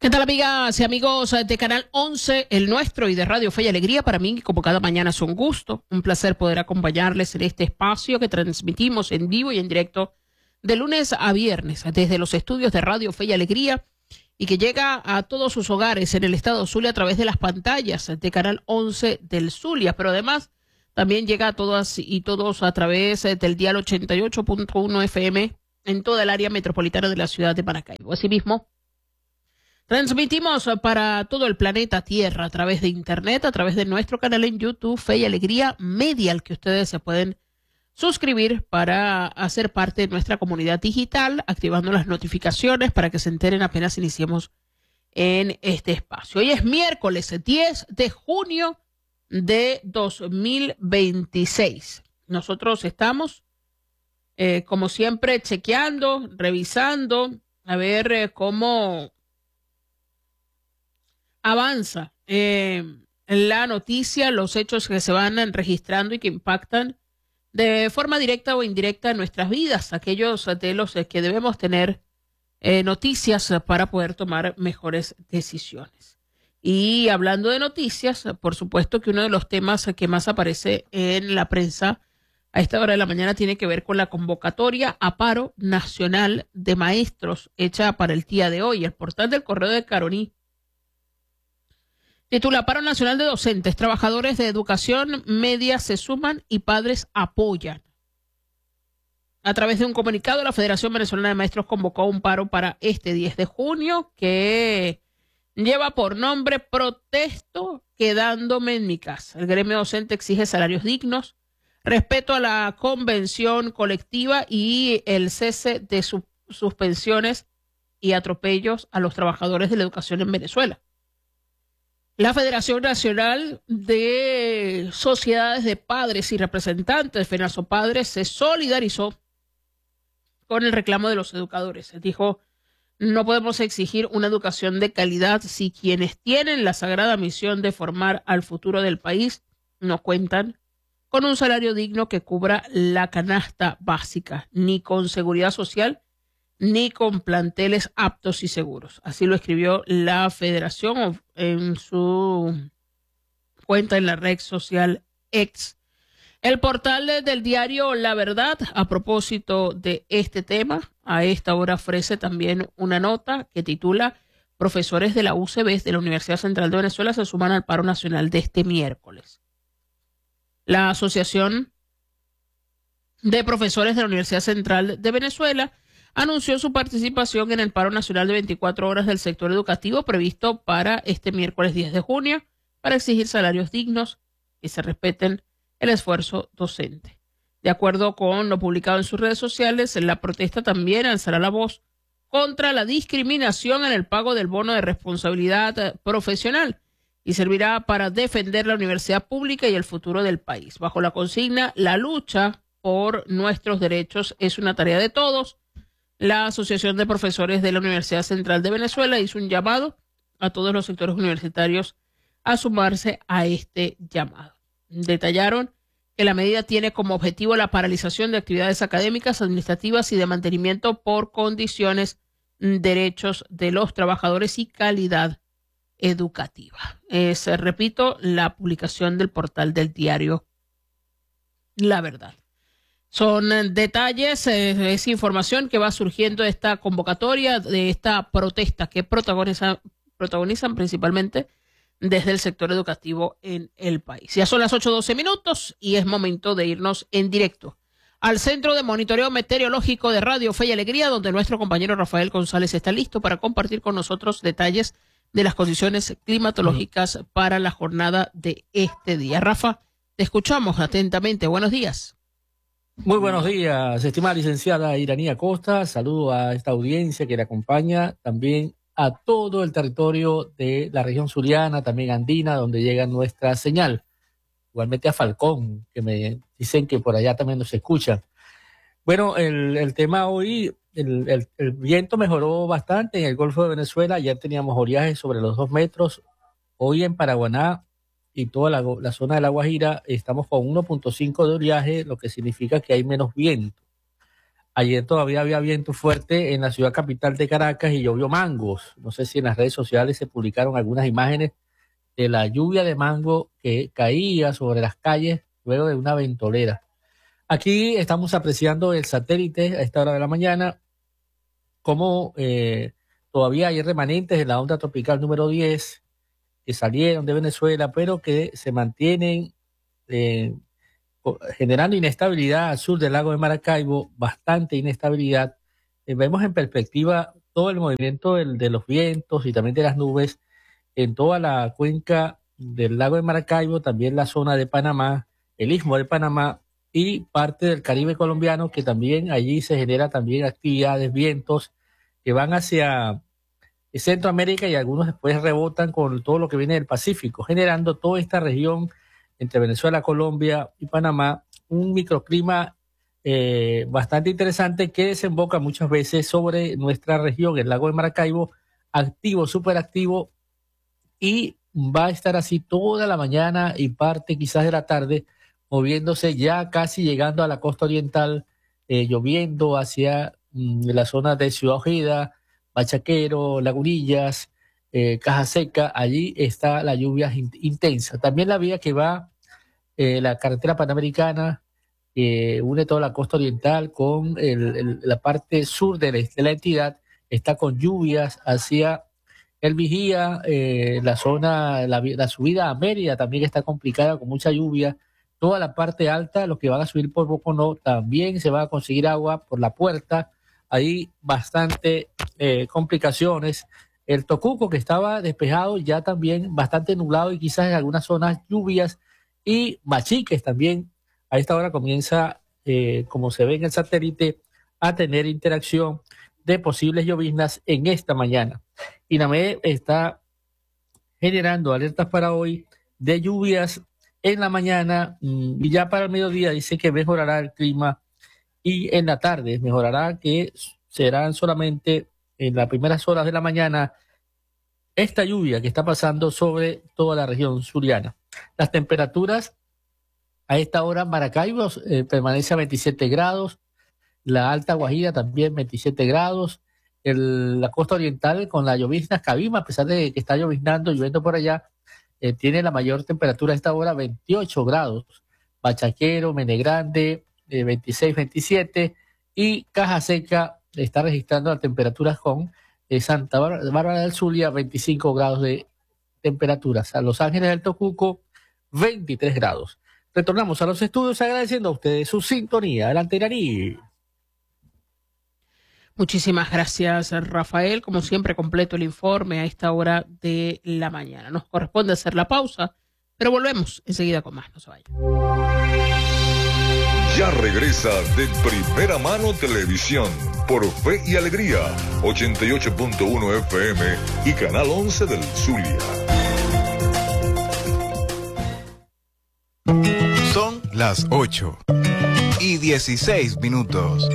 ¿Qué tal, amigas y amigos de Canal 11, el nuestro, y de Radio Fe y Alegría? Para mí, como cada mañana, es un gusto, un placer poder acompañarles en este espacio que transmitimos en vivo y en directo de lunes a viernes desde los estudios de Radio Fe y Alegría, y que llega a todos sus hogares en el estado Zulia a través de las pantallas de Canal 11 del Zulia, pero además también llega a todas y todos a través del dial 88.1 FM en toda el área metropolitana de la ciudad de Maracaibo. Asimismo, transmitimos para todo el planeta Tierra a través de Internet, a través de nuestro canal en YouTube, Fe y Alegría Media, al que ustedes se pueden suscribir para hacer parte de nuestra comunidad digital, activando las notificaciones para que se enteren apenas iniciemos en este espacio. Hoy es miércoles 10 de junio de 2026. Nosotros estamos, como siempre, chequeando, revisando, a ver cómo avanza la noticia, los hechos que se van registrando y que impactan de forma directa o indirecta en nuestras vidas, aquellos de los que debemos tener noticias para poder tomar mejores decisiones. Y hablando de noticias, por supuesto que uno de los temas que más aparece en la prensa a esta hora de la mañana tiene que ver con la convocatoria a paro nacional de maestros hecha para el día de hoy. El portal del Correo de Caroní titula: Paro Nacional de Docentes, trabajadores de educación media se suman y padres apoyan. A través de un comunicado, la Federación Venezolana de Maestros convocó un paro para este 10 de junio que lleva por nombre Protesto quedándome en mi casa. El gremio docente exige salarios dignos, respeto a la convención colectiva y el cese de suspensiones y atropellos a los trabajadores de la educación en Venezuela. La Federación Nacional de Sociedades de Padres y Representantes, FENASOPADRES, se solidarizó con el reclamo de los educadores. Dijo: no podemos exigir una educación de calidad si quienes tienen la sagrada misión de formar al futuro del país no cuentan con un salario digno que cubra la canasta básica, ni con seguridad social, ni con planteles aptos y seguros. Así lo escribió la Federación en su cuenta en la red social X. El portal del diario La Verdad, a propósito de este tema, a esta hora ofrece también una nota que titula: profesores de la UCB de la Universidad Central de Venezuela se suman al paro nacional de este miércoles. La Asociación de Profesores de la Universidad Central de Venezuela anunció su participación en el paro nacional de 24 horas del sector educativo previsto para este miércoles 10 de junio para exigir salarios dignos y se respeten el esfuerzo docente. De acuerdo con lo publicado en sus redes sociales, la protesta también alzará la voz contra la discriminación en el pago del bono de responsabilidad profesional y servirá para defender la universidad pública y el futuro del país. Bajo la consigna: la lucha por nuestros derechos es una tarea de todos, la Asociación de Profesores de la Universidad Central de Venezuela hizo un llamado a todos los sectores universitarios a sumarse a este llamado. Detallaron que la medida tiene como objetivo la paralización de actividades académicas, administrativas y de mantenimiento por condiciones, derechos de los trabajadores y calidad educativa. Repito, la publicación del portal del diario La Verdad. Son detalles, es información que va surgiendo de esta convocatoria, de esta protesta que protagonizan principalmente desde el sector educativo en el país. Ya son las 8:12 minutos y es momento de irnos en directo al Centro de Monitoreo Meteorológico de Radio Fe y Alegría, donde nuestro compañero Rafael González está listo para compartir con nosotros detalles de las condiciones climatológicas para la jornada de este día. Rafa, te escuchamos atentamente. Buenos días. Muy buenos días, estimada licenciada Iranía Costa. Saludo a esta audiencia que la acompaña, también a todo el territorio de la región zuliana, también andina, donde llega nuestra señal. Igualmente a Falcón, que me dicen que por allá también nos escucha. Bueno, el tema hoy, el viento mejoró bastante en el Golfo de Venezuela. Ayer teníamos oleaje sobre los 2 metros. Hoy en Paraguaná y toda la zona de La Guajira estamos con 1.5 de oleaje, lo que significa que hay menos viento. Ayer todavía había viento fuerte en la ciudad capital de Caracas y llovió mangos. No sé si en las redes sociales se publicaron algunas imágenes de la lluvia de mango que caía sobre las calles luego de una ventolera. Aquí estamos apreciando el satélite a esta hora de la mañana, como todavía hay remanentes de la onda tropical número 10 que salieron de Venezuela, pero que se mantienen generando inestabilidad al sur del lago de Maracaibo, bastante inestabilidad. Vemos en perspectiva todo el movimiento de los vientos y también de las nubes en toda la cuenca del lago de Maracaibo, también la zona de Panamá, el istmo de Panamá y parte del Caribe colombiano, que también allí se genera también actividades, vientos que van hacia Centroamérica y algunos después rebotan con todo lo que viene del Pacífico, generando toda esta región entre Venezuela, Colombia y Panamá, un microclima bastante interesante que desemboca muchas veces sobre nuestra región, el lago de Maracaibo, activo, súper activo, y va a estar así toda la mañana y parte quizás de la tarde, moviéndose ya casi llegando a la costa oriental, lloviendo hacia la zona de Ciudad Ojeda, Bachaquero, Lagunillas, Caja Seca. Allí está la lluvia intensa. También la vía que va, la carretera panamericana, une toda la costa oriental con la parte sur de la entidad, está con lluvias hacia el Vigía, la zona, la subida a Mérida también está complicada con mucha lluvia. Toda la parte alta, los que van a subir por Boconó, también se va a conseguir agua por La Puerta. Ahí bastante complicaciones. El Tocuco, que estaba despejado, ya también bastante nublado y quizás en algunas zonas lluvias. Y Machiques también a esta hora comienza, como se ve en el satélite, a tener interacción de posibles lloviznas en esta mañana. INAMED está generando alertas para hoy de lluvias en la mañana y ya para el mediodía dice que mejorará el clima y en la tarde mejorará, que serán solamente en las primeras horas de la mañana esta lluvia que está pasando sobre toda la región zuliana. Las temperaturas a esta hora en Maracaibo permanece a 27 grados, la Alta Guajira también 27 grados, la costa oriental con la llovizna Cabima, a pesar de que está lloviznando, lloviendo por allá, tiene la mayor temperatura a esta hora, 28 grados. Bachaquero, Menegrande, 26, 27, y Caja Seca está registrando las temperaturas con Santa Bárbara del Zulia, 25 grados de temperatura. A Los Ángeles del Tocuco, 23 grados. Retornamos a los estudios agradeciendo a ustedes su sintonía. Adelante, Iraní. Muchísimas gracias, Rafael. Como siempre, completo el informe a esta hora de la mañana. Nos corresponde hacer la pausa, pero volvemos enseguida con más. No se vayan. Ya regresa De Primera Mano Televisión por Fe y Alegría, 88.1 FM y Canal 11 del Zulia. Son las 8:16.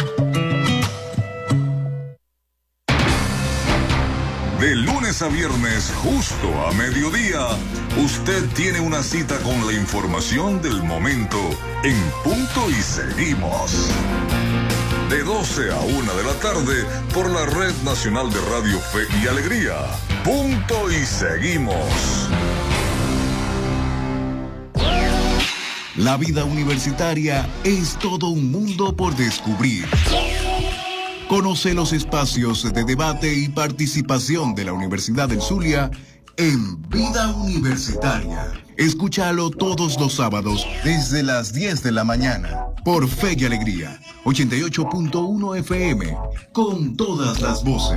De lunes a viernes, justo a mediodía, usted tiene una cita con la información del momento en Punto y Seguimos. De 12 a 1 de la tarde por la Red Nacional de Radio Fe y Alegría. Punto y Seguimos. La vida universitaria es todo un mundo por descubrir. Conoce los espacios de debate y participación de la Universidad del Zulia en Vida Universitaria. Escúchalo todos los sábados desde las 10 de la mañana por Fe y Alegría, 88.1 FM, con todas las voces.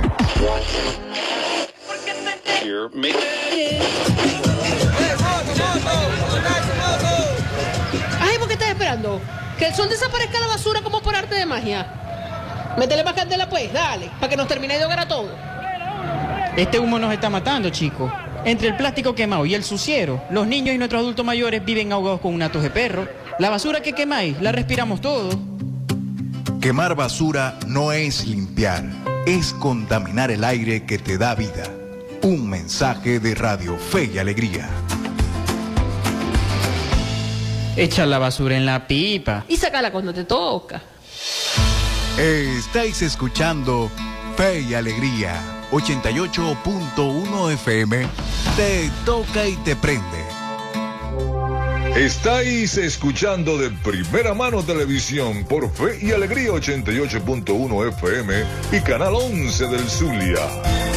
Ay, ¿por qué estás esperando? ¿Que el sol desaparezca la basura como por arte de magia? Métele más candela pues, dale, para que nos termine de ahogar a todos. Este humo nos está matando, chicos. Entre el plástico quemado y el suciero, los niños y nuestros adultos mayores viven ahogados con un atos de perro. La basura que quemáis, la respiramos todos. Quemar basura no es limpiar, es contaminar el aire que te da vida. Un mensaje de Radio Fe y Alegría. Echa la basura en la pipa Y sácala cuando te toca. Estáis escuchando Fe y Alegría, 88.1 FM, te toca y te prende. Estáis escuchando de primera mano televisión por Fe y Alegría 88.1 FM y Canal 11 del Zulia.